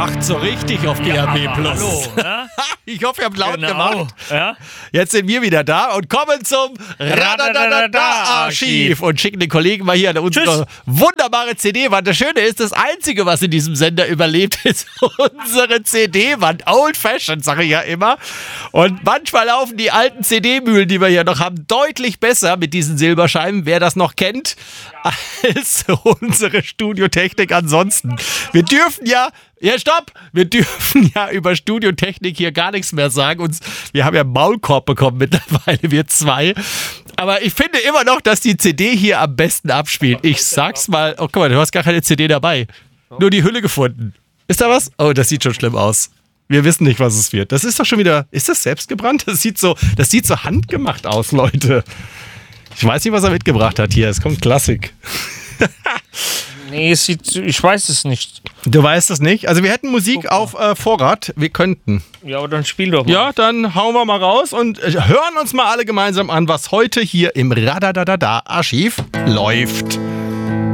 kracht so richtig auf DAB+. Hallo, ja? Ich hoffe, ihr habt laut Genau. gemacht. Ja? Jetzt sind wir wieder da und kommen zum Radadadada-Archiv und schicken den Kollegen mal hier an unsere wunderbare CD-Wand. Das Schöne ist, das Einzige, was in diesem Sender überlebt, ist unsere CD-Wand. Old-fashioned, sage ich ja immer. Und manchmal laufen die alten CD-Mühlen, die wir hier noch haben, deutlich besser mit diesen Silberscheiben, wer das noch kennt, als unsere Studiotechnik ansonsten. Wir dürfen wir dürfen ja über Studiotechnik hier gar nichts mehr sagen. Wir haben ja einen Maulkorb bekommen mittlerweile, wir zwei. Aber ich finde immer noch, dass die CD hier am besten abspielt. Ich sag's mal, oh guck mal, du hast gar keine CD dabei. Nur die Hülle gefunden. Ist da was? Oh, das sieht schon schlimm aus. Wir wissen nicht, was es wird. Das ist doch schon wieder, ist das selbstgebrannt? Das sieht so handgemacht aus, Leute. Ich weiß nicht, was er mitgebracht hat hier. Es kommt Klassik. Nee, ich weiß es nicht. Du weißt es nicht? Also wir hätten Musik auf Vorrat. Wir könnten. Ja, aber dann spiel doch mal. Ja, dann hauen wir mal raus und hören uns mal alle gemeinsam an, was heute hier im Radadadada-Archiv läuft.